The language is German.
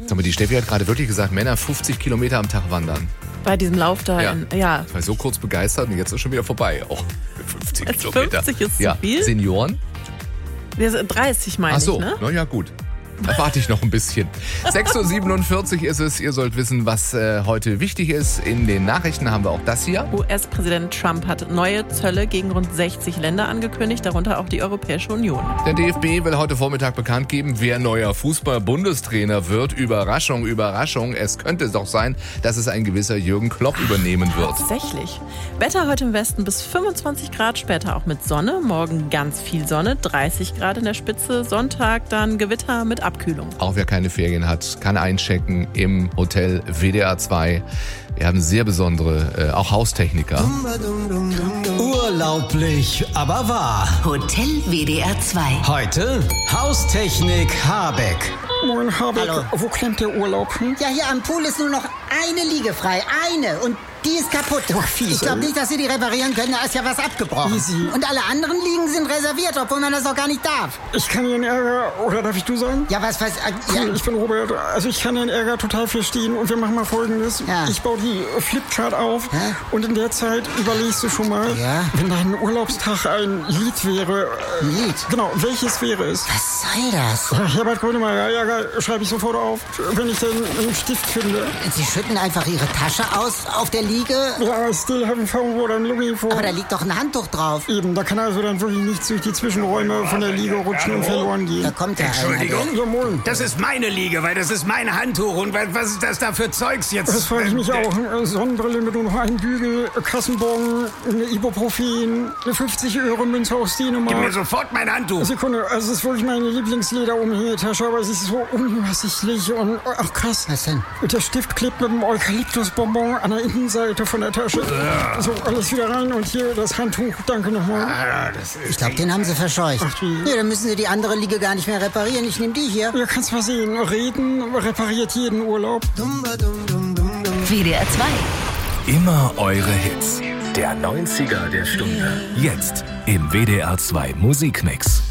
Sag mal, die Steffi hat gerade wirklich gesagt, Männer 50 Kilometer am Tag wandern. Bei diesem Lauf da. Ja. Ja. Ich war so kurz begeistert und jetzt ist schon wieder vorbei. Oh, 50 Kilometer. 50 ist ja. zu viel? Senioren? Wir sind 30, meine Ach so, ich, ne? na ja, gut. Da warte ich noch ein bisschen. 6.47 Uhr ist es. Ihr sollt wissen, was heute wichtig ist. In den Nachrichten haben wir auch das hier. US-Präsident Trump hat neue Zölle gegen rund 60 Länder angekündigt, darunter auch die Europäische Union. Der DFB will heute Vormittag bekannt geben, wer neuer Fußball-Bundestrainer wird. Überraschung, Überraschung. Es könnte doch sein, dass es ein gewisser Jürgen Klopp übernehmen wird. Tatsächlich. Wetter heute im Westen bis 25 Grad, später auch mit Sonne. Morgen ganz viel Sonne, 30 Grad in der Spitze. Sonntag dann Gewitter mit Abkühlung. Auch wer keine Ferien hat, kann einchecken im Hotel WDR 2. Wir haben sehr besondere, auch Haustechniker. Urlaublich, aber wahr. Hotel WDR 2. Heute Haustechnik Habeck. Moin, Habeck. Hallo. Wo klemmt der Urlaub? Ja, hier am Pool ist nur noch eine Liege frei. Eine. Und die ist kaputt. Ach, fies, Ich glaube ey. nicht, dass Sie die reparieren können. Da ist ja was abgebrochen. Easy. Und alle anderen Liegen sind reserviert, obwohl man das auch gar nicht darf. Ich kann Ihren Ärger, oder darf ich du sagen? Ja, was weiß Ja, ja. ich bin Robert. Also ich kann den Ärger total verstehen und wir machen mal Folgendes. Ja. Ich baue die Flipchart auf Hä? und in der Zeit überlegst du schon mal, Ja. wenn dein Urlaubstag ein Lied wäre. Ein Lied? Genau, welches wäre es? Was soll das? Herbert Grönemeyer, ja, schreibe ich sofort auf, wenn ich den einen Stift finde. Sie schütten einfach Ihre Tasche aus auf der Liege. Ja, still haven't found what I'm looking for. Aber da liegt doch ein Handtuch drauf. Eben, da kann also dann wirklich nichts durch die Zwischenräume von der Liege rutschen und verloren gehen. Da kommt ja Entschuldigung. einer. Ja, moin. Das ist meine Liege, weil das ist mein Handtuch. Und was ist das da für Zeugs jetzt? Das frage ich mich auch. Sonnenbrille mit nur noch einem Bügel, Kassenbon, eine Ibuprofen, eine 50-Euro-Münze aus Gib mir Dänemark. sofort mein Handtuch. Sekunde, also es ist wirklich meine Lieblingslederumhängetasche, aber es ist so unübersichtlich und, ach krass. Was denn? Der Stift klebt mit dem Eukalyptusbonbon an der Innenseite von der Tasche. So, alles wieder rein und hier das Handtuch. Danke nochmal. Ah, das ist Ich glaube, den haben Sie verscheucht. Ach, wie? Nee, dann müssen Sie die andere Liege gar nicht mehr reparieren. Ich nehme die hier. Ja, kannst mal sehen. Reden repariert jeden Urlaub. WDR 2. Immer eure Hits. Der 90er der Stunde. Jetzt im WDR 2 Musikmix.